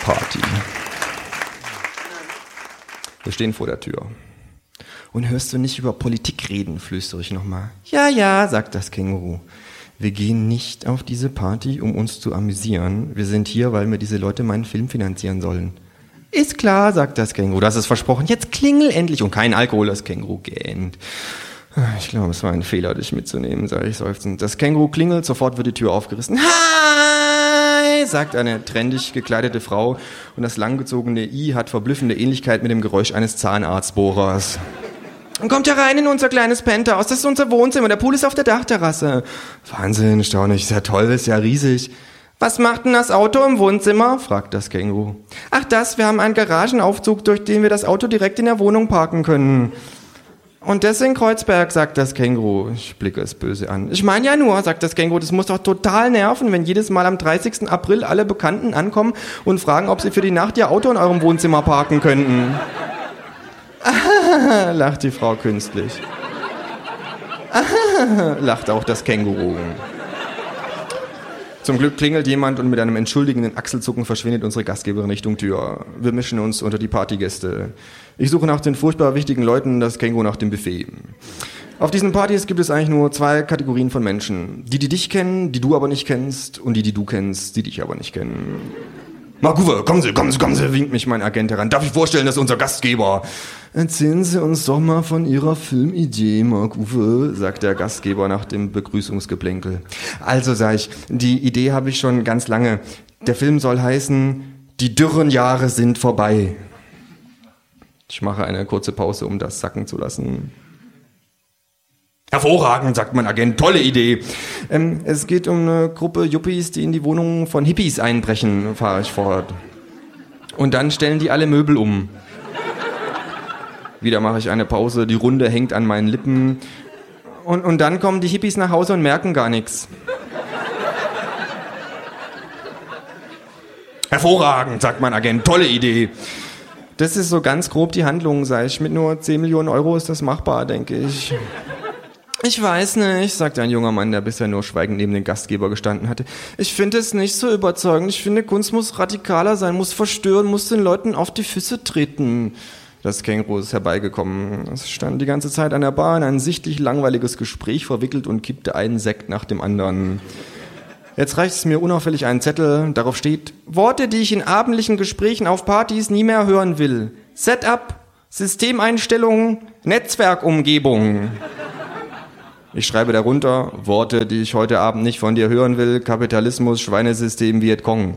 Party. Wir stehen vor der Tür. Und hörst du nicht über Politik reden, flüstere ich nochmal. Ja, ja, sagt das Känguru. Wir gehen nicht auf diese Party, um uns zu amüsieren. Wir sind hier, weil mir diese Leute meinen Film finanzieren sollen. Ist klar, sagt das Känguru. Du hast es versprochen. Jetzt klingel endlich. Und kein Alkohol, das Känguru gähnt. Ich glaube, es war ein Fehler, dich mitzunehmen, sage ich seufzend. Das Känguru klingelt, sofort wird die Tür aufgerissen. Hi, sagt eine trendig gekleidete Frau. Und das langgezogene I hat verblüffende Ähnlichkeit mit dem Geräusch eines Zahnarztbohrers. Kommt herein in unser kleines Penthouse, das ist unser Wohnzimmer, der Pool ist auf der Dachterrasse. Wahnsinn, staunlich, ist ja toll, ist ja riesig. Was macht denn das Auto im Wohnzimmer? Fragt das Känguru. Ach wir haben einen Garagenaufzug, durch den wir das Auto direkt in der Wohnung parken können. Und das in Kreuzberg, sagt das Känguru. Ich blicke es böse an. Ich meine ja nur, sagt das Känguru, das muss doch total nerven, wenn jedes Mal am 30. April alle Bekannten ankommen und fragen, ob sie für die Nacht ihr Auto in eurem Wohnzimmer parken könnten. Lacht die Frau künstlich. Lacht auch das Känguru. Zum Glück klingelt jemand und mit einem entschuldigenden Achselzucken verschwindet unsere Gastgeberin Richtung Tür. Wir mischen uns unter die Partygäste. Ich suche nach den furchtbar wichtigen Leuten, das Känguru nach dem Buffet. Auf diesen Partys gibt es eigentlich nur 2 Kategorien von Menschen. Die dich kennen, die du aber nicht kennst, und die du kennst, die dich aber nicht kennen. Mark Uwe, kommen Sie, winkt mich mein Agent heran. Darf ich vorstellen, das ist unser Gastgeber. Erzählen Sie uns doch mal von Ihrer Filmidee, Mark Uwe, sagt der Gastgeber nach dem Begrüßungsgeplänkel. Also, sag ich, die Idee habe ich schon ganz lange. Der Film soll heißen, die dürren Jahre sind vorbei. Ich mache eine kurze Pause, um das sacken zu lassen. Hervorragend, sagt mein Agent, tolle Idee. Es geht um eine Gruppe Yuppies, die in die Wohnungen von Hippies einbrechen, fahre ich fort. Und dann stellen die alle Möbel um. Wieder mache ich eine Pause, die Runde hängt an meinen Lippen. Und dann kommen die Hippies nach Hause und merken gar nichts. Hervorragend, sagt mein Agent, tolle Idee. Das ist so ganz grob die Handlung, sag ich. Mit nur 10 Millionen Euro ist das machbar, denke ich. Ich weiß nicht, sagte ein junger Mann, der bisher nur schweigend neben dem Gastgeber gestanden hatte. Ich finde es nicht so überzeugend. Ich finde, Kunst muss radikaler sein, muss verstören, muss den Leuten auf die Füße treten. Das Känguru ist herbeigekommen. Es stand die ganze Zeit an der Bar in ein sichtlich langweiliges Gespräch verwickelt und kippte einen Sekt nach dem anderen. Jetzt reicht es mir unauffällig einen Zettel, darauf steht: Worte, die ich in abendlichen Gesprächen auf Partys nie mehr hören will. Setup, Systemeinstellungen, Netzwerkumgebung. Ich schreibe darunter: Worte, die ich heute Abend nicht von dir hören will. Kapitalismus, Schweinesystem, Vietcong.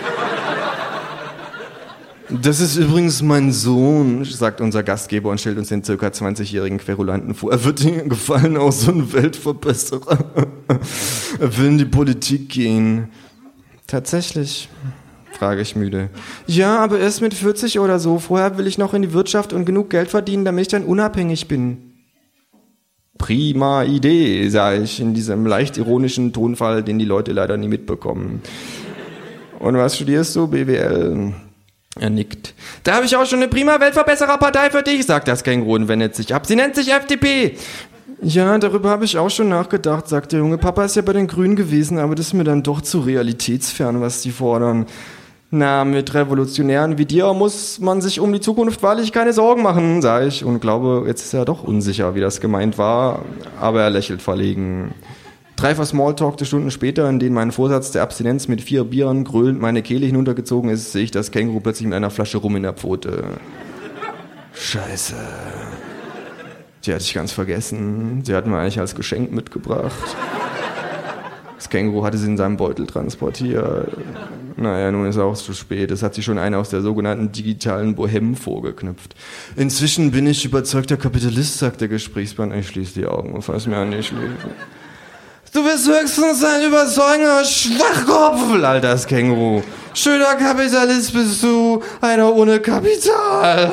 Das ist übrigens mein Sohn, sagt unser Gastgeber und stellt uns den ca. 20-jährigen Querulanten vor. Er wird Ihnen gefallen, auch so ein Weltverbesserer. Er will in die Politik gehen. Tatsächlich, frage ich müde. Ja, aber erst mit 40 oder so. Vorher will ich noch in die Wirtschaft und genug Geld verdienen, damit ich dann unabhängig bin. Prima Idee, sage ich in diesem leicht ironischen Tonfall, den die Leute leider nie mitbekommen. Und was studierst du? BWL. Er nickt. Da habe ich auch schon eine prima Weltverbessererpartei für dich, sagt das Känguru und wendet sich ab. Sie nennt sich FDP. Ja, darüber habe ich auch schon nachgedacht, sagt der Junge. Papa ist ja bei den Grünen gewesen, aber das ist mir dann doch zu realitätsfern, was die fordern. Na, mit Revolutionären wie dir muss man sich um die Zukunft wahrlich keine Sorgen machen, sag ich, und glaube, jetzt ist er doch unsicher, wie das gemeint war, aber er lächelt verlegen. 3 Smalltalkte Stunden später, in denen mein Vorsatz der Abstinenz mit 4 Bieren gröhlend meine Kehle hinuntergezogen ist, sehe ich das Känguru plötzlich mit einer Flasche Rum in der Pfote. Scheiße. Die hatte ich ganz vergessen. Sie hat mir eigentlich als Geschenk mitgebracht. Das Känguru hatte sie in seinem Beutel transportiert. Naja, nun ist auch zu spät. Es hat sich schon einer aus der sogenannten digitalen Bohème vorgeknüpft. Inzwischen bin ich überzeugter Kapitalist, sagt der Gesprächspartner. Ich schließe die Augen und fass mir an die Schläfe. Du bist höchstens ein überzeugender Schwachkopf, lallt das Känguru. Schöner Kapitalist bist du, einer ohne Kapital.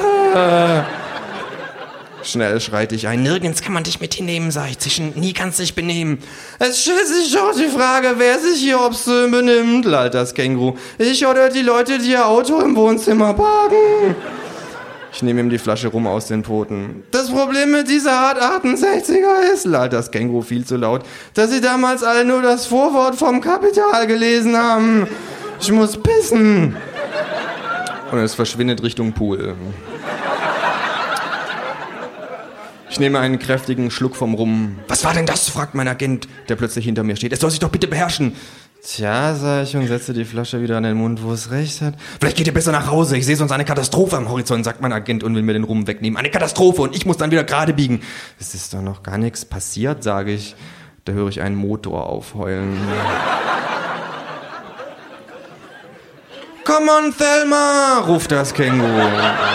Schnell schreit ich ein. Nirgends kann man dich mit hinnehmen, sag ich zischend. Nie kannst du dich benehmen. Es stellt sich doch die Frage, wer sich hier obszön benimmt, lallt das Känguru. Ich oder die Leute, die ihr Auto im Wohnzimmer parken? Ich nehme ihm die Flasche Rum aus den Pfoten. Das Problem mit dieser Art 68er ist, lallt das Känguru viel zu laut, dass sie damals alle nur das Vorwort vom Kapital gelesen haben. Ich muss pissen. Und es verschwindet Richtung Pool. Ich nehme einen kräftigen Schluck vom Rum. Was war denn das? Fragt mein Agent, der plötzlich hinter mir steht. Es soll sich doch bitte beherrschen. Tja, sag ich und setze die Flasche wieder an den Mund, wo es recht hat. Vielleicht geht ihr besser nach Hause. Ich sehe sonst eine Katastrophe am Horizont, sagt mein Agent und will mir den Rum wegnehmen. Eine Katastrophe und ich muss dann wieder gerade biegen. Es ist doch noch gar nichts passiert, sage ich. Da höre ich einen Motor aufheulen. Come on, Thelma, ruft das Känguru.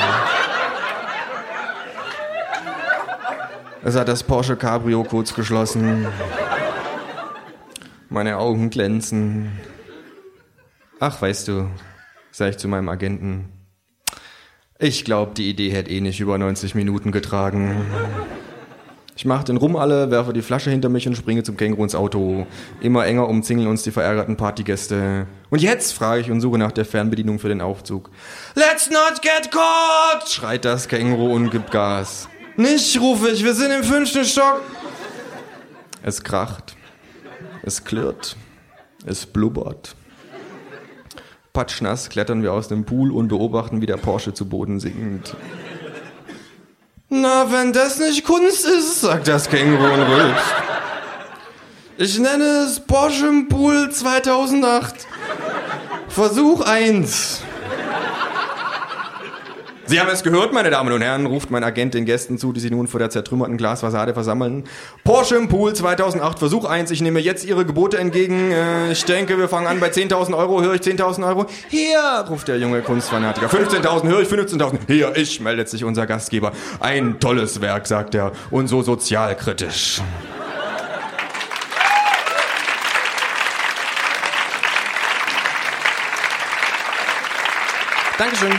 Es hat das Porsche Cabrio kurz geschlossen. Meine Augen glänzen. Ach, weißt du, sag ich zu meinem Agenten, ich glaube, die Idee hätte eh nicht über 90 Minuten getragen. Ich mache den Rum alle, werfe die Flasche hinter mich und springe zum Känguru ins Auto. Immer enger umzingeln uns die verärgerten Partygäste. Und jetzt, frage ich und suche nach der Fernbedienung für den Aufzug. Let's not get caught, schreit das Känguru und gibt Gas. Nicht, rufe ich, wir sind im 5. Stock. Es kracht. Es klirrt, es blubbert. Patschnass klettern wir aus dem Pool und beobachten, wie der Porsche zu Boden sinkt. Na, wenn das nicht Kunst ist, sagt das Känguru und rülpst. Ich nenne es Porsche im Pool 2008. Versuch 1. Sie haben es gehört, meine Damen und Herren, ruft mein Agent den Gästen zu, die sich nun vor der zertrümmerten Glasfassade versammeln. Porsche im Pool 2008, Versuch 1. Ich nehme jetzt Ihre Gebote entgegen. Ich denke, wir fangen an bei 10.000 Euro. Höre ich 10.000 Euro? Hier, ruft der junge Kunstfanatiker. 15.000, höre ich 15.000. Hier, ich, meldet sich unser Gastgeber. Ein tolles Werk, sagt er, und so sozialkritisch. Dankeschön.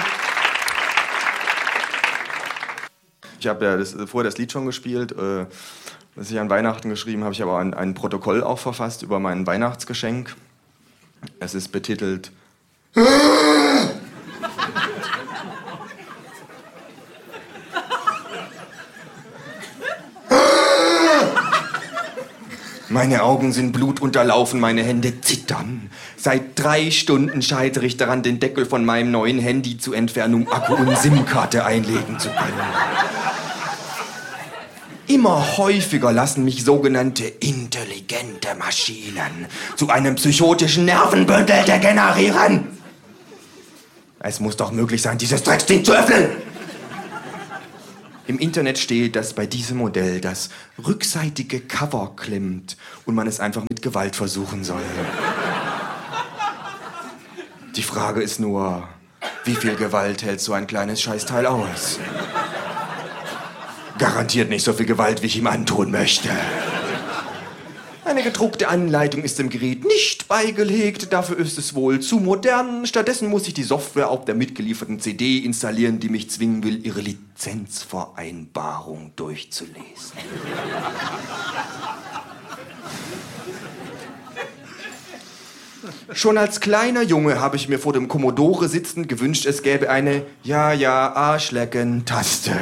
Ich habe ja vorher das Lied schon gespielt, das ich an Weihnachten geschrieben habe. Ich habe ein Protokoll auch verfasst über mein Weihnachtsgeschenk. Es ist betitelt Meine Augen sind blutunterlaufen, meine Hände zittern. Seit 3 Stunden scheitere ich daran, den Deckel von meinem neuen Handy zu entfernen, um Akku und SIM-Karte einlegen zu können. Immer häufiger lassen mich sogenannte intelligente Maschinen zu einem psychotischen Nervenbündel degenerieren. Es muss doch möglich sein, dieses Drecksding zu öffnen. Im Internet steht, dass bei diesem Modell das rückseitige Cover klemmt und man es einfach mit Gewalt versuchen soll. Die Frage ist nur, wie viel Gewalt hält so ein kleines Scheißteil aus? Garantiert nicht so viel Gewalt, wie ich ihm antun möchte. Eine gedruckte Anleitung ist dem Gerät nicht beigelegt, dafür ist es wohl zu modern. Stattdessen muss ich die Software auf der mitgelieferten CD installieren, die mich zwingen will, ihre Lizenzvereinbarung durchzulesen. Schon als kleiner Junge habe ich mir vor dem Commodore sitzend gewünscht, es gäbe eine Arschlecken-Taste.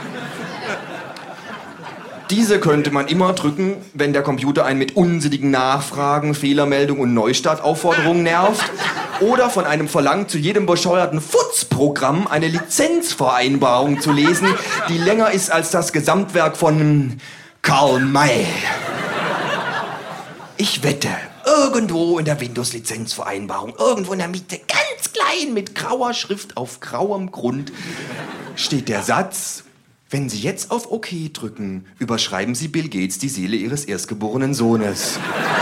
Diese könnte man immer drücken, wenn der Computer einen mit unsinnigen Nachfragen, Fehlermeldungen und Neustartaufforderungen nervt. Oder von einem verlangt, zu jedem bescheuerten Futzprogramm eine Lizenzvereinbarung zu lesen, die länger ist als das Gesamtwerk von Karl May. Ich wette, irgendwo in der Windows-Lizenzvereinbarung, irgendwo in der Mitte, ganz klein mit grauer Schrift auf grauem Grund, steht der Satz: Wenn Sie jetzt auf OK drücken, überschreiben Sie Bill Gates die Seele Ihres erstgeborenen Sohnes.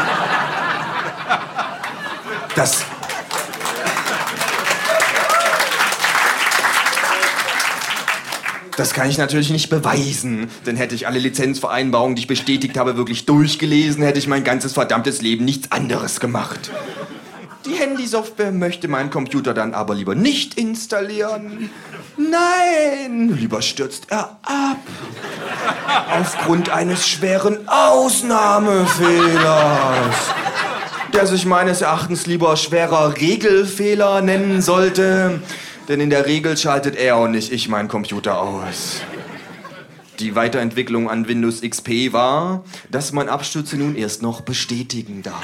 Das kann ich natürlich nicht beweisen, denn hätte ich alle Lizenzvereinbarungen, die ich bestätigt habe, wirklich durchgelesen, hätte ich mein ganzes verdammtes Leben nichts anderes gemacht. Die Handysoftware möchte mein Computer dann aber lieber nicht installieren. Nein, lieber stürzt er ab. Aufgrund eines schweren Ausnahmefehlers, der sich meines Erachtens lieber schwerer Regelfehler nennen sollte. Denn in der Regel schaltet er und nicht ich meinen Computer aus. Die Weiterentwicklung an Windows XP war, dass man Abstürze nun erst noch bestätigen darf.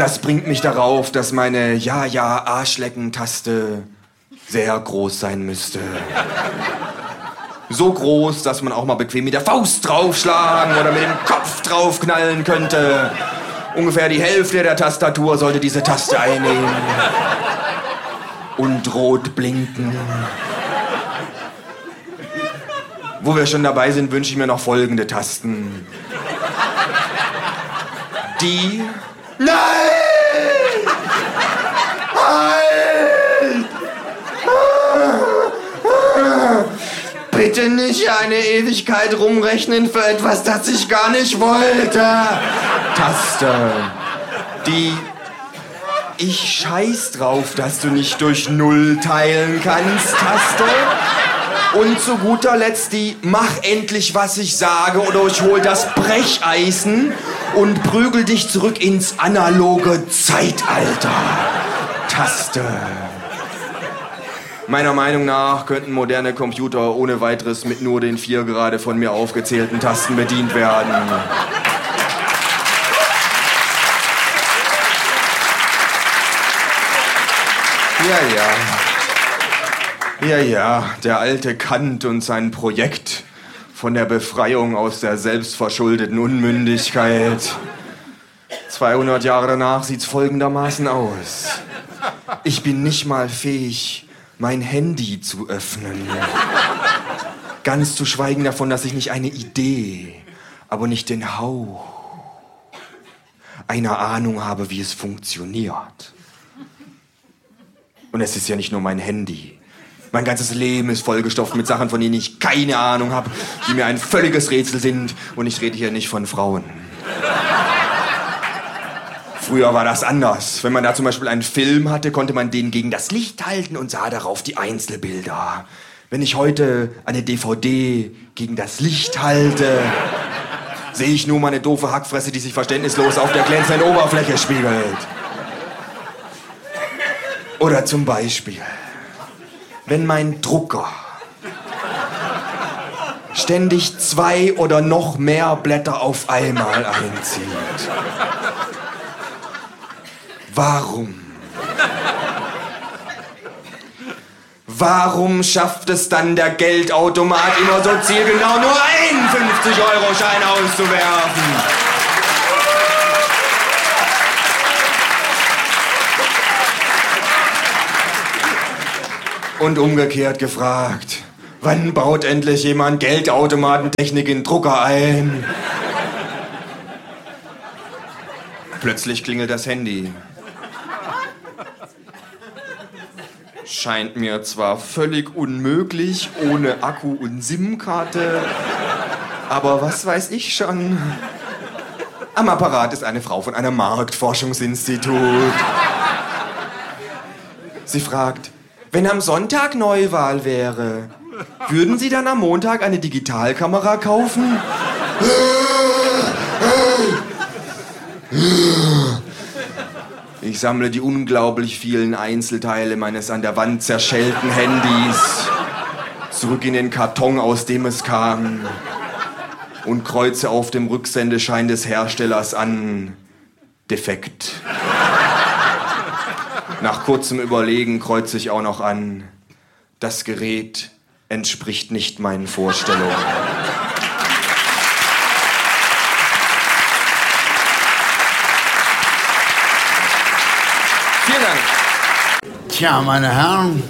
Das bringt mich darauf, dass meine Ja-Ja-Arschlecken-Taste sehr groß sein müsste. So groß, dass man auch mal bequem mit der Faust draufschlagen oder mit dem Kopf draufknallen könnte. Ungefähr die Hälfte der Tastatur sollte diese Taste einnehmen. Und rot blinken. Wo wir schon dabei sind, wünsche ich mir noch folgende Tasten. Die... Nein! Halt! Bitte nicht eine Ewigkeit rumrechnen für etwas, das ich gar nicht wollte. Taste. Die... Ich scheiß drauf, dass du nicht durch 0 teilen kannst, Taste. Und zu guter Letzt die Mach endlich, was ich sage, oder ich hol das Brecheisen und prügel dich zurück ins analoge Zeitalter. Taste. Meiner Meinung nach könnten moderne Computer ohne weiteres mit nur den 4 gerade von mir aufgezählten Tasten bedient werden. Ja, der alte Kant und sein Projekt von der Befreiung aus der selbstverschuldeten Unmündigkeit. 200 Jahre danach sieht's folgendermaßen aus. Ich bin nicht mal fähig, mein Handy zu öffnen. Ganz zu schweigen davon, dass ich nicht eine Idee, aber nicht den Hauch einer Ahnung habe, wie es funktioniert. Und es ist ja nicht nur mein Handy. Mein ganzes Leben ist vollgestopft mit Sachen, von denen ich keine Ahnung habe, die mir ein völliges Rätsel sind. Und ich rede hier nicht von Frauen. Früher war das anders. Wenn man da zum Beispiel einen Film hatte, konnte man den gegen das Licht halten und sah darauf die Einzelbilder. Wenn ich heute eine DVD gegen das Licht halte, sehe ich nur meine doofe Hackfresse, die sich verständnislos auf der glänzenden Oberfläche spiegelt. Oder zum Beispiel, wenn mein Drucker ständig 2 oder noch mehr Blätter auf einmal einzieht. Warum? Warum schafft es dann der Geldautomat immer so zielgenau nur einen 50-Euro-Schein auszuwerfen? Und umgekehrt gefragt, wann baut endlich jemand Geldautomatentechnik in Drucker ein? Plötzlich klingelt das Handy. Scheint mir zwar völlig unmöglich, ohne Akku und SIM-Karte, aber was weiß ich schon? Am Apparat ist eine Frau von einem Marktforschungsinstitut. Sie fragt, wenn am Sonntag Neuwahl wäre, würden Sie dann am Montag eine Digitalkamera kaufen? Ich sammle die unglaublich vielen Einzelteile meines an der Wand zerschellten Handys zurück in den Karton, aus dem es kam, und kreuze auf dem Rücksendeschein des Herstellers an: defekt. Nach kurzem Überlegen kreuze ich auch noch an: das Gerät entspricht nicht meinen Vorstellungen. Vielen Dank. Tja, meine Herren,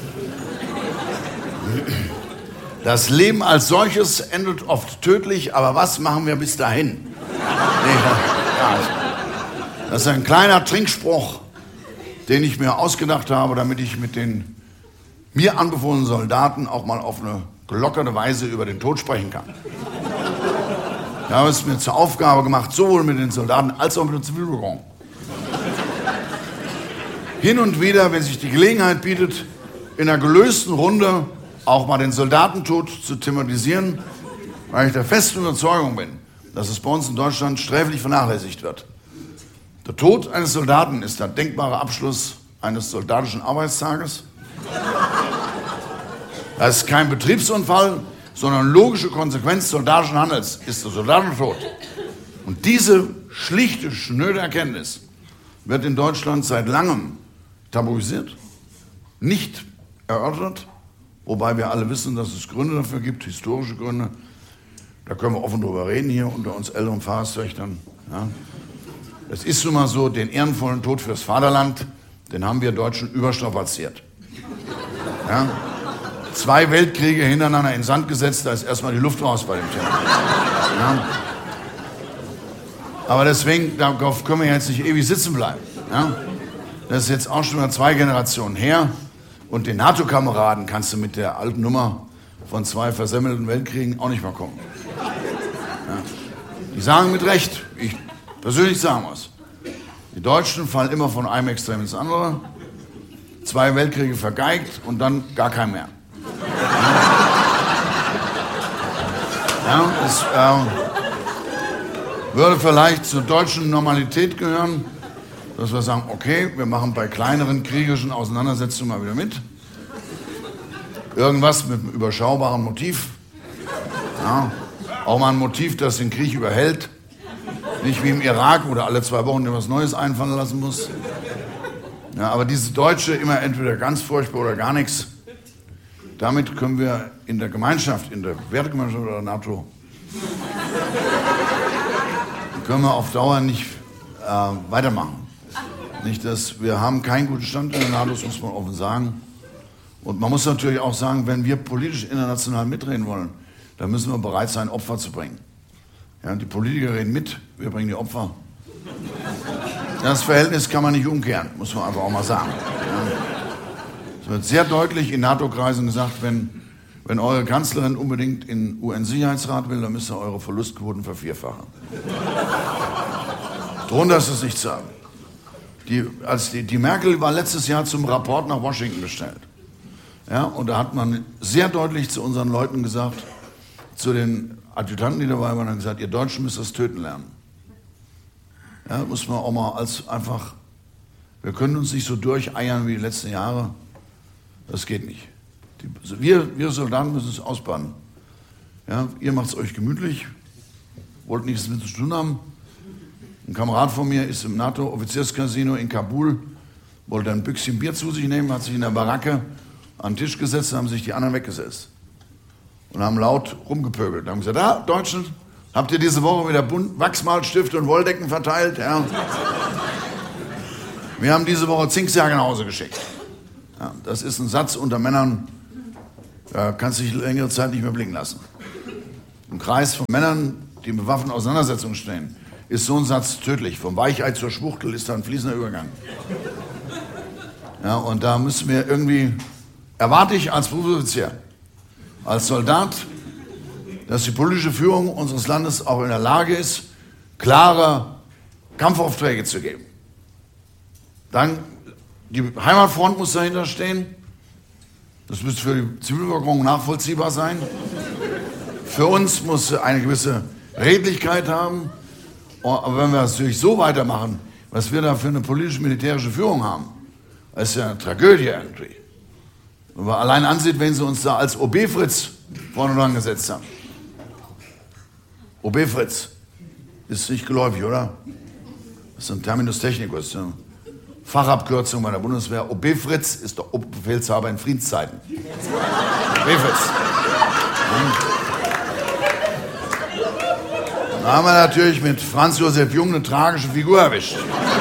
das Leben als solches endet oft tödlich, aber was machen wir bis dahin? Das ist ein kleiner Trinkspruch, den ich mir ausgedacht habe, damit ich mit den mir anbefohlenen Soldaten auch mal auf eine gelockerte Weise über den Tod sprechen kann. Ich habe es mir zur Aufgabe gemacht, sowohl mit den Soldaten als auch mit der Zivilbevölkerung, hin und wieder, wenn sich die Gelegenheit bietet, in einer gelösten Runde auch mal den Soldatentod zu thematisieren, weil ich der festen Überzeugung bin, dass es bei uns in Deutschland sträflich vernachlässigt wird. Der Tod eines Soldaten ist der denkbare Abschluss eines soldatischen Arbeitstages. Das ist kein Betriebsunfall, sondern logische Konsequenz soldatischen Handelns ist der Soldatentod. Und diese schlichte, schnöde Erkenntnis wird in Deutschland seit langem tabuisiert, nicht erörtert, wobei wir alle wissen, dass es Gründe dafür gibt, historische Gründe. Da können wir offen drüber reden hier unter uns älteren Pfarrerstöchtern. Ja. Es ist nun mal so, den ehrenvollen Tod fürs Vaterland, den haben wir Deutschen überstrapaziert. Ja. 2 Weltkriege hintereinander in den Sand gesetzt, da ist erstmal die Luft raus bei dem Thema. Ja. Aber deswegen, darauf können wir jetzt nicht ewig sitzen bleiben. Ja. Das ist jetzt auch schon mal 2 Generationen her. Und den NATO-Kameraden kannst du mit der alten Nummer von 2 versemmelten Weltkriegen auch nicht mal kommen. Ja. Die sagen mit Recht, ich persönlich sagen muss, die Deutschen fallen immer von einem Extrem ins andere, 2 Weltkriege vergeigt und dann gar kein mehr. Ja, das würde vielleicht zur deutschen Normalität gehören, dass wir sagen, okay, wir machen bei kleineren kriegerischen Auseinandersetzungen mal wieder mit. Irgendwas mit einem überschaubaren Motiv. Ja, auch mal ein Motiv, das den Krieg überhält. Nicht wie im Irak, wo du alle 2 Wochen dir was Neues einfallen lassen musst. Ja, aber diese Deutsche immer entweder ganz furchtbar oder gar nichts. Damit können wir in der Gemeinschaft, in der Wertegemeinschaft oder der NATO, können wir auf Dauer nicht weitermachen. Nicht, dass wir haben keinen guten Stand in der NATO, das muss man offen sagen. Und man muss natürlich auch sagen, wenn wir politisch international mitreden wollen, dann müssen wir bereit sein, Opfer zu bringen. Ja, die Politiker reden mit, wir bringen die Opfer. Das Verhältnis kann man nicht umkehren, muss man einfach auch mal sagen. Ja. Es wird sehr deutlich in NATO-Kreisen gesagt, wenn eure Kanzlerin unbedingt in den UN-Sicherheitsrat will, dann müsst ihr eure Verlustquoten vervierfachen. Drunter ist es nicht zu sagen. Die Merkel war letztes Jahr zum Rapport nach Washington bestellt. Ja, und da hat man sehr deutlich zu unseren Leuten gesagt, zu den Adjutanten, die dabei waren, haben gesagt, ihr Deutschen müsst das töten lernen. Ja, muss man auch mal als einfach, wir können uns nicht so durcheiern wie die letzten Jahre. Das geht nicht. Wir Soldaten müssen es ausbaden. Ja, ihr macht es euch gemütlich, wollt nichts mit zu tun haben. Ein Kamerad von mir ist im NATO-Offizierscasino in Kabul, wollte ein Büchschen Bier zu sich nehmen, hat sich in der Baracke an den Tisch gesetzt, haben sich die anderen weggesetzt. Und haben laut rumgepöbelt. Haben gesagt, ah, Deutschen, habt ihr diese Woche wieder Wachsmalstifte und Wolldecken verteilt? Ja. Wir haben diese Woche Zinksäge nach Hause geschickt. Ja, das ist ein Satz unter Männern, da kannst du dich längere Zeit nicht mehr blicken lassen. Im Kreis von Männern, die in bewaffneten Auseinandersetzungen stehen, ist so ein Satz tödlich. Vom Weichei zur Schwuchtel ist da ein fließender Übergang. Ja, und da müssen wir irgendwie, erwarte ich als Berufsoffizier, als Soldat, dass die politische Führung unseres Landes auch in der Lage ist, klare Kampfaufträge zu geben. Dann, die Heimatfront muss dahinter stehen. Das müsste für die Zivilbevölkerung nachvollziehbar sein. Für uns muss sie eine gewisse Redlichkeit haben. Aber wenn wir das natürlich so weitermachen, was wir da für eine politische-militärische Führung haben, das ist ja eine Tragödie irgendwie. Wenn man allein ansieht, wenn sie uns da als OB Fritz vorne dran gesetzt haben. OB Fritz ist nicht geläufig, oder? Das ist ein Terminus technicus, eine Fachabkürzung bei der Bundeswehr. OB Fritz ist der Oberbefehlshaber in Friedenszeiten. OB Fritz. Da haben wir natürlich mit Franz Josef Jung eine tragische Figur erwischt.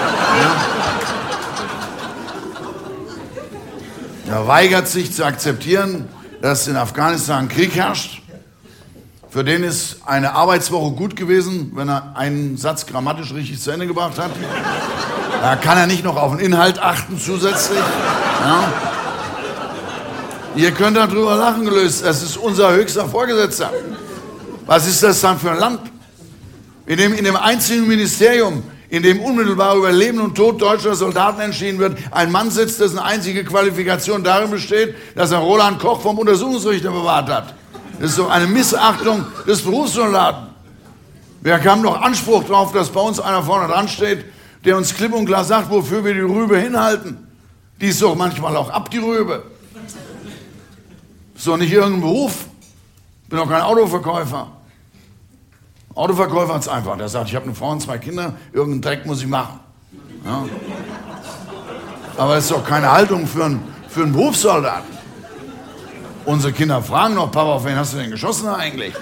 Er weigert sich zu akzeptieren, dass in Afghanistan Krieg herrscht. Für den ist eine Arbeitswoche gut gewesen, wenn er einen Satz grammatisch richtig zu Ende gebracht hat. Da kann er nicht noch auf den Inhalt achten zusätzlich. Ja. Ihr könnt darüber lachen gelöst. Das ist unser höchster Vorgesetzter. Was ist das dann für ein Land? In dem einzigen Ministerium, in dem unmittelbar über Leben und Tod deutscher Soldaten entschieden wird, ein Mann sitzt, dessen einzige Qualifikation darin besteht, dass er Roland Koch vom Untersuchungsrichter bewahrt hat. Das ist doch eine Missachtung des Berufssoldaten. Wir haben doch Anspruch darauf, dass bei uns einer vorne dran steht, der uns klipp und klar sagt, wofür wir die Rübe hinhalten. Die ist doch manchmal auch ab, die Rübe. Ist doch nicht irgendein Beruf. Ich bin doch kein Autoverkäufer. Autoverkäufer hat es einfach. Der sagt, ich habe eine Frau und 2 Kinder, irgendeinen Dreck muss ich machen. Ja. Aber es ist doch keine Haltung für einen Berufssoldaten. Unsere Kinder fragen noch, Papa, auf wen hast du denn geschossen eigentlich?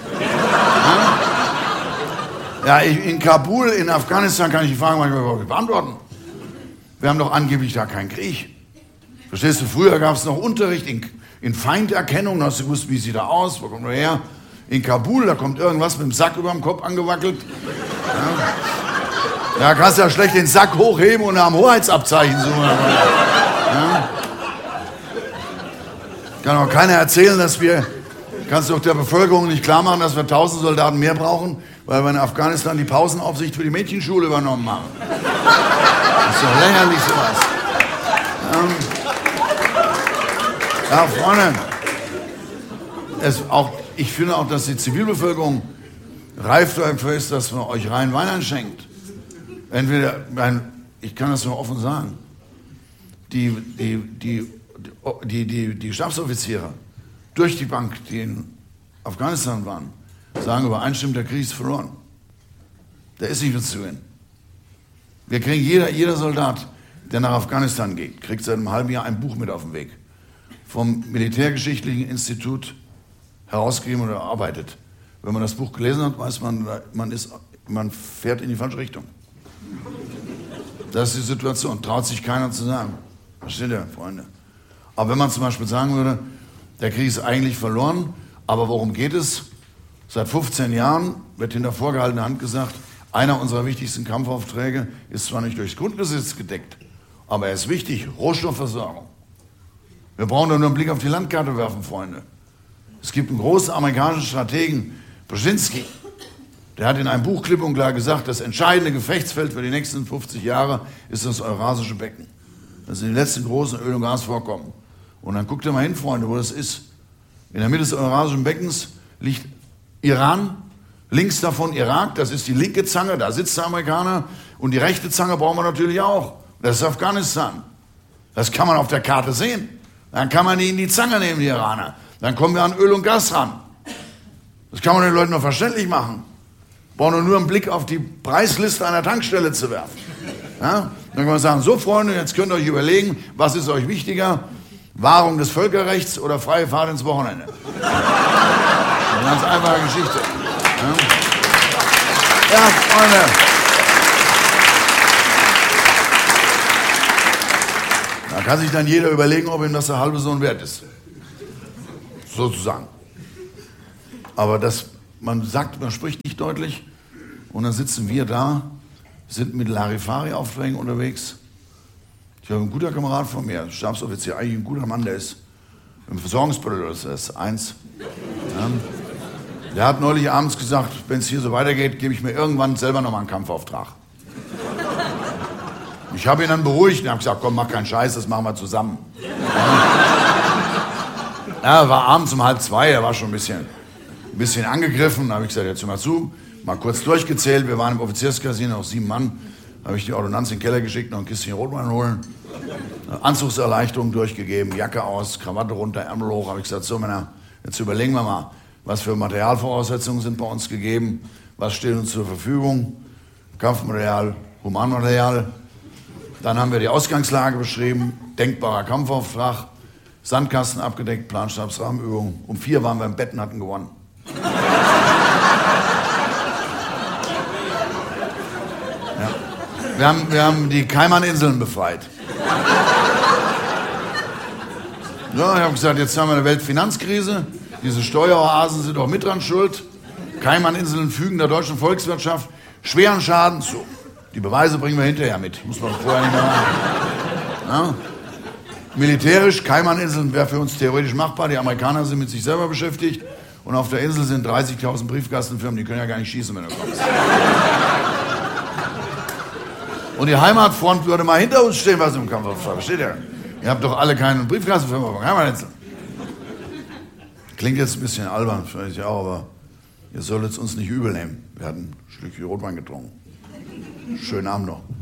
Ja, in Kabul, in Afghanistan kann ich die Fragen manchmal überhaupt nicht beantworten. Wir haben doch angeblich da keinen Krieg. Verstehst du, früher gab es noch Unterricht in Feinderkennung, da hast du gewusst, wie sieht er aus, wo kommt er her? In Kabul, da kommt irgendwas mit dem Sack über dem Kopf angewackelt. Ja, kannst ja schlecht den Sack hochheben und nach dem Hoheitsabzeichen suchen. Ja. Kann auch keiner erzählen, kannst du doch der Bevölkerung nicht klar machen, dass wir 1000 Soldaten mehr brauchen, weil wir in Afghanistan die Pausenaufsicht für die Mädchenschule übernommen haben. Das ist doch lächerlich sowas. Ja, Freunde, ich finde auch, dass die Zivilbevölkerung reif dafür ist, dass man euch rein Wein schenkt. Entweder, ich kann das nur offen sagen, die Stabsoffiziere durch die Bank, die in Afghanistan waren, sagen übereinstimmend, der Krieg ist verloren. Der ist nicht mehr zu gewinnen. Wir kriegen jeder Soldat, der nach Afghanistan geht, kriegt seit einem halben Jahr ein Buch mit auf den Weg. Vom Militärgeschichtlichen Institut herausgegeben oder erarbeitet. Wenn man das Buch gelesen hat, weiß man, man fährt in die falsche Richtung. Das ist die Situation, traut sich keiner zu sagen. Versteht ihr, Freunde? Aber wenn man zum Beispiel sagen würde, der Krieg ist eigentlich verloren, aber worum geht es? Seit 15 Jahren wird hinter vorgehaltener Hand gesagt, einer unserer wichtigsten Kampfaufträge ist zwar nicht durchs Grundgesetz gedeckt, aber er ist wichtig, Rohstoffversorgung. Wir brauchen nur einen Blick auf die Landkarte werfen, Freunde. Es gibt einen großen amerikanischen Strategen, Brzezinski, der hat in einem Buch klipp und klar gesagt, das entscheidende Gefechtsfeld für die nächsten 50 Jahre ist das Eurasische Becken. Das sind die letzten großen Öl- und Gasvorkommen. Und dann guckt ihr mal hin, Freunde, wo das ist. In der Mitte des Eurasischen Beckens liegt Iran, links davon Irak, das ist die linke Zange, da sitzt der Amerikaner. Und die rechte Zange brauchen wir natürlich auch. Das ist Afghanistan. Das kann man auf der Karte sehen. Dann kann man die in die Zange nehmen, die Iraner. Dann kommen wir an Öl und Gas ran. Das kann man den Leuten noch verständlich machen. Brauchen nur einen Blick auf die Preisliste einer Tankstelle zu werfen. Ja? Dann kann man sagen, so Freunde, jetzt könnt ihr euch überlegen, was ist euch wichtiger? Wahrung des Völkerrechts oder freie Fahrt ins Wochenende? Eine ganz einfache Geschichte. Ja, Freunde. Da kann sich dann jeder überlegen, ob ihm das der halbe Sohn wert ist. Sozusagen. Aber man spricht nicht deutlich und dann sitzen wir da, sind mit Larifari-Aufträgen unterwegs. Ich habe einen guter Kamerad von mir, Stabsoffizier, eigentlich ein guter Mann, der ist im Versorgungsbüro, das ist eins. Ja. Der hat neulich abends gesagt, wenn es hier so weitergeht, gebe ich mir irgendwann selber nochmal einen Kampfauftrag. Ich habe ihn dann beruhigt und habe gesagt, komm, mach keinen Scheiß, das machen wir zusammen. Ja, war abends um 1:30, er war schon ein bisschen angegriffen. Da habe ich gesagt, jetzt hör mal zu, mal kurz durchgezählt. Wir waren im Offizierskasino, noch 7 Mann. Da habe ich die Ordonnanz in den Keller geschickt, noch ein Kistchen Rotwein holen. Anzugserleichterung durchgegeben, Jacke aus, Krawatte runter, Ärmel hoch. Habe ich gesagt, so Männer, jetzt überlegen wir mal, was für Materialvoraussetzungen sind bei uns gegeben, was steht uns zur Verfügung, Kampfmaterial, Humanmaterial. Dann haben wir die Ausgangslage beschrieben, denkbarer Kampfauftrag, Sandkasten abgedeckt, Planstabsrahmenübung. Um 4 waren wir im Bett und hatten gewonnen. Ja. Wir haben die Kaimaninseln befreit. Ja, ich habe gesagt, jetzt haben wir eine Weltfinanzkrise. Diese Steueroasen sind auch mit dran schuld. Kaimaninseln fügen der deutschen Volkswirtschaft schweren Schaden zu. Die Beweise bringen wir hinterher mit. Muss man vorher nicht mehr machen. Ja. Militärisch, Kaimaninseln wäre für uns theoretisch machbar. Die Amerikaner sind mit sich selber beschäftigt. Und auf der Insel sind 30.000 Briefkastenfirmen, die können ja gar nicht schießen, wenn du kommst. Und die Heimatfront würde mal hinter uns stehen, was im Kampf versteht ihr? Ihr habt doch alle keine Briefkastenfirma von Heimatinseln. Klingt jetzt ein bisschen albern, vielleicht ja auch, aber ihr solltet es uns nicht übel nehmen. Wir hatten ein Stückchen Rotwein getrunken. Schönen Abend noch.